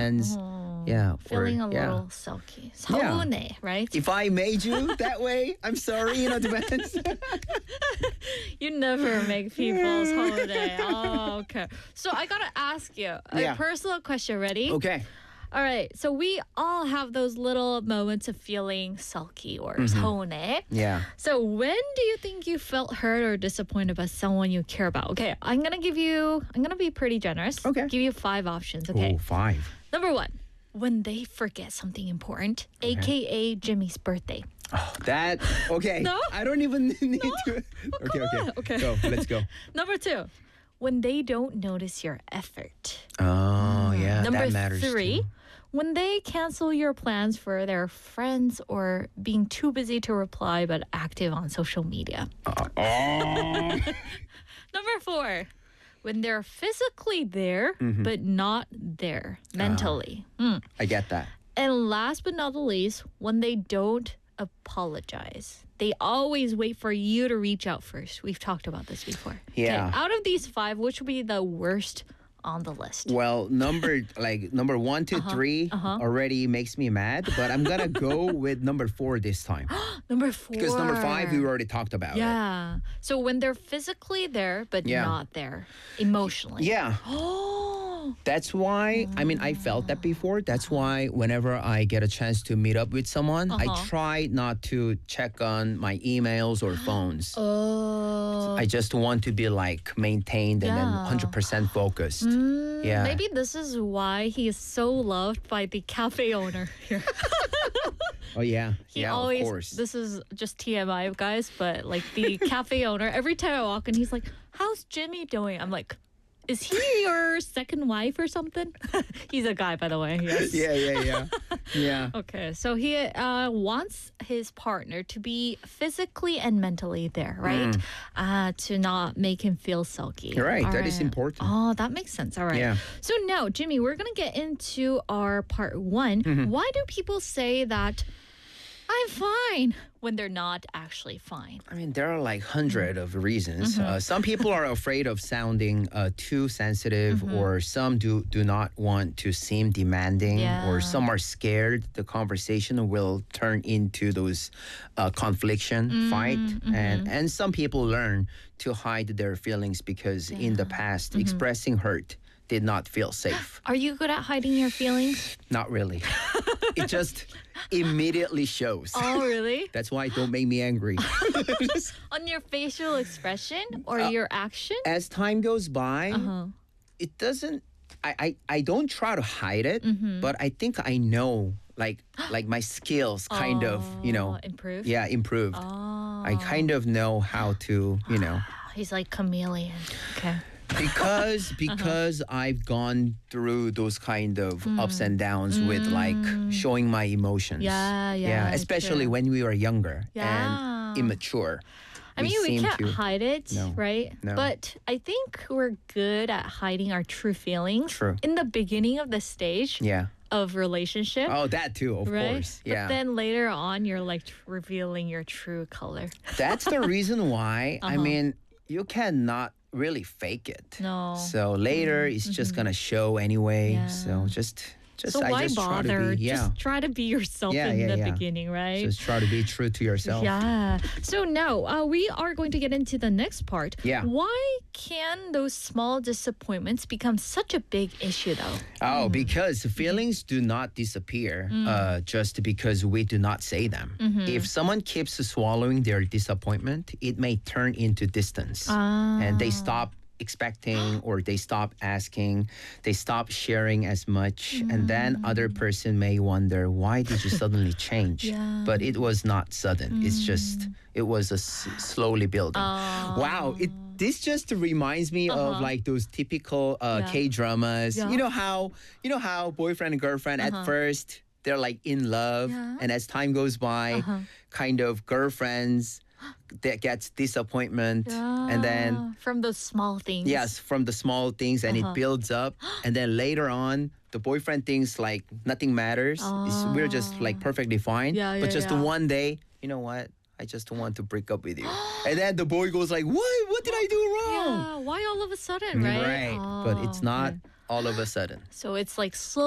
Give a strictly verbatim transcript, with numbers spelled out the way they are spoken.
friends. Yeah. Feeling or, a yeah. little sulky. Yeah. 서운해, right? If I made you that way, I'm sorry in advance. You never make people's holiday. Oh, okay. So I gotta ask you a Yeah. personal question. Ready? Okay. All right. So we all have those little moments of feeling sulky or Mm-hmm. 서운해. Yeah. So when do you think you felt hurt or disappointed by someone you care about? Okay, I'm gonna give you. I'm gonna be pretty generous. Okay. Give you five options. Okay. Oh, five. Number one, when they forget something important, aka Jimmy's birthday. Oh, that okay. No? I don't even need to. Okay, okay. on. Okay. Go. Let's go. Number two, when they don't notice your effort. Oh, yeah. Number that matters three, too. when they cancel your plans for their friends or being too busy to reply but active on social media. Oh. Number four, when they're physically there Mm-hmm. but not there mentally. Mm. I get that. And last but not the least, when they don't apologize. They always wait for you to reach out first. We've talked about this before. Yeah. Okay, out of these five, which would be the worst on the list? Well, number like number one, two, three uh-huh. already makes me mad, but I'm gonna go with number four this time Number four. because number five we already talked about. it. Yeah. So when they're physically there but Yeah. not there emotionally. Yeah. Oh. That's why, I mean, I felt that before. That's why whenever I get a chance to meet up with someone, I Uh-huh. try not to check on my emails or phones. Oh. I just want to be like maintained and then Yeah. one hundred percent focused. Yeah. Maybe this is why he is so loved by the cafe owner here. Oh, yeah. He yeah, always, of course. this is just T M I, guys, but like the cafe owner, every time I walk in, he's like, how's Jimmy doing? I'm like, is he your second wife or something? He's a guy, by the way. Yes. Yeah, yeah, yeah. Yeah. Okay, so he uh, wants his partner to be physically and mentally there, right? Uh, to not make him feel sulky. You're right. All That is important. Oh, that makes sense. All right. Yeah. So now, Jimmy, we're going to get into our part one. Mm-hmm. Why do people say that I'm fine when they're not actually fine? I mean, there are like hundred of reasons. Mm-hmm. Uh, some people are afraid of sounding uh, too sensitive, Mm-hmm. or some do do not want to seem demanding, Yeah. or some are scared the conversation will turn into those uh, confliction Mm-hmm. fight, and and some people learn to hide their feelings because in the past Mm-hmm. expressing hurt did not feel safe. Are you good at hiding your feelings? Not really. It just immediately shows. Oh, really? That's why don't make me angry. On your facial expression or Uh, your action? As time goes by, Uh-huh. it doesn't. I, I I don't try to hide it, Mm-hmm. but I think I know, like like my skills kind of, you know, Oh, improve? yeah, improved. Oh. I kind of know how to, you know, He's like chameleon. Okay. because Uh-huh. because I've gone through those kind of Mm. ups and downs with like showing my emotions. Yeah, yeah, especially true. when we were younger Yeah. and immature. I mean, we seem can't to- hide it, No. right? No. But I think we're good at hiding our true feelings True. in the beginning of the stage Yeah. of relationship. Oh, that too, of right? course. Yeah. But then later on, you're like revealing your true color. That's the reason why, I Uh-huh. mean, you cannot really fake it. No. So later, it's just going to show anyway. Yeah. So just, just So I why just try bother? to be, yeah. Just try to be yourself Yeah, in yeah, the yeah. beginning, right? Just try to be true to yourself. Yeah. So now uh, we are going to get into the next part. Yeah. Why can those small disappointments become such a big issue, though? Oh, because feelings do not disappear Mm. uh, just because we do not say them. Mm-hmm. If someone keeps swallowing their disappointment, it may turn into distance. Ah. And they stop expecting or they stop asking, they stop sharing as much, and then other person may wonder, why did you suddenly change? Yeah. But it was not sudden. It's just, it was a s- slowly building. Oh. Wow, it this just reminds me of like those typical uh, Yeah. K dramas. Yeah. You know how you know how boyfriend and girlfriend at first they're like in love, Yeah. and as time goes by, kind of girlfriends that gets disappointment, and then Ah, from those small things. yes, from the small things, and Uh-huh. it builds up, and then later on. The boyfriend thinks like nothing matters. It's, we're just like perfectly fine. Yeah, but yeah, just yeah. one day, you know what? I just want to break up with you. And then the boy goes like, "What? What did I do wrong?" Yeah. Why all of a sudden, right? Right. But it's Oh, not okay. all of a sudden. So it's like slow.